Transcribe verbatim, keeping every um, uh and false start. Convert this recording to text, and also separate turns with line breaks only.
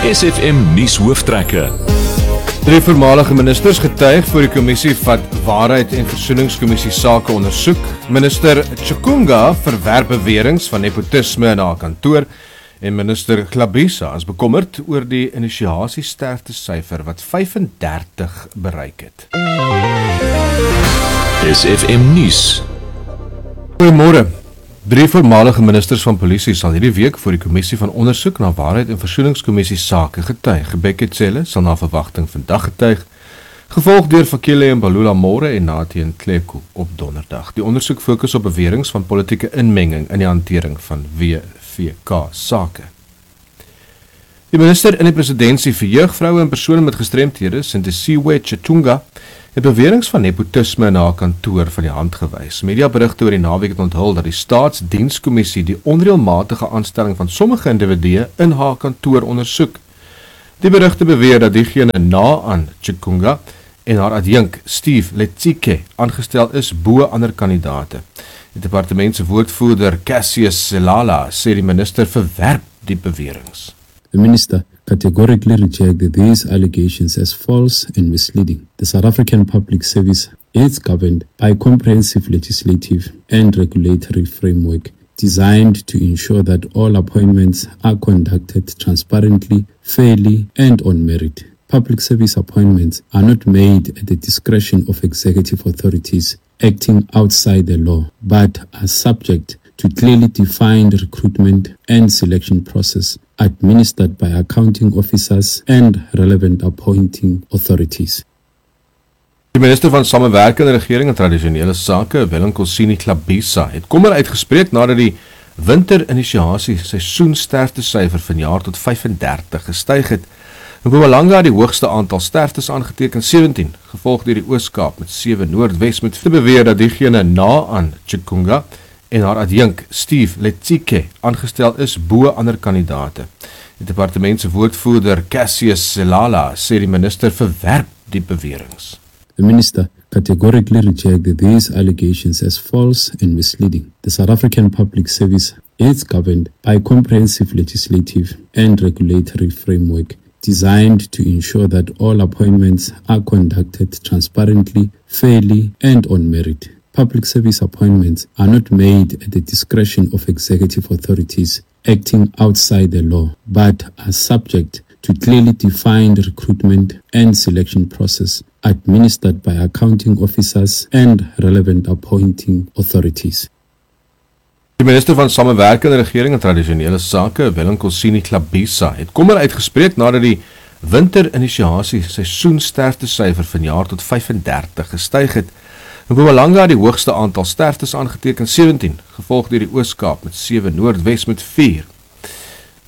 S F M nuus hooftrekke.
Drie voormalige ministers getuig voor die kommissie van Waarheid en Versoeningskommissie sake ondersoek. Minister Chikunga verwerp beweringe van nepotisme in haar kantoor en minister Glabisa is bekommerd oor die inisiasiesterftesyfer wat vyfendertig bereik het.
S F M nuus.
Goeiemôre. Drie voormalige ministers van polisie sal hierdie week voor die kommissie van ondersoek na Waarheid en Versoeningskommissie sake getuig. Becket Cele sal na verwagting vandag getuig, gevolg deur Vakile en Balula môre en Nathi en Kleku op donderdag. Die ondersoek fokus op beweringe van politieke inmenging in die hantering van W V K sake. Die minister in die presidentsie vir jeug, vroue en persone met gestremthede, Sintisiwe Chikunga, het beweringe van nepotisme in haar kantoor van die hand gewys. Mediaberigte oor die naweek het onthul dat die Staatsdienskommissie die onreëlmatige aanstelling van sommige individue in haar kantoor ondersoek. Die berigte beweer dat diegene na aan Chikunga en haar adjunk Steve Letsike aangestel is bo ander kandidate. Die departement se woordvoerder Cassius Selala sê die minister verwerp die beweringe.
The minister categorically rejected these allegations as false and misleading. The South African Public Service is governed by a comprehensive legislative and regulatory framework designed to ensure that all appointments are conducted transparently, fairly, and on merit. Public service appointments are not made at the discretion of executive authorities acting outside the law, but are subject to clearly defined recruitment and selection process administered by accounting officers and relevant appointing authorities.
Die minister van Samewerkende Regering en Tradisionele Sake, Willem Glabisa, het kommer uitgespreek nadat die winterinisiasie seisoensterftesyfer vanjaar tot vyfendertig gestyg het. In Mpumalanga die hoogste aantal sterftes aangeteken, sewentien, gevolg deur die Oos-Kaap met sewe, Noordwes met te beweer dat diegene na aan Chikunga en haar adjunk Steve Letsike aangestel is bo ander kandidate. Die departement se woordvoerder Cassius Selala sê die minister verwerp die beweringe.
The minister categorically rejected these allegations as false and misleading. The South African Public Service is governed by a comprehensive legislative and regulatory framework designed to ensure that all appointments are conducted transparently, fairly, and on merit. Public service appointments are not made at the discretion of executive authorities acting outside the law, but are subject to clearly defined recruitment and selection process administered by accounting officers and relevant appointing authorities.
Die minister van Samewerkende Regering en Tradisionele Sake, Willem Glabisa, het kommer uitgespreek nadat die winterinisiasie seisoensterftesyfer vanjaar tot vyfendertig gestyg het. In Mpumalanga die hoogste aantal sterftes aangeteken, sewentien, gevolg deur die Oos-Kaap met sewe, Noordwes met vier,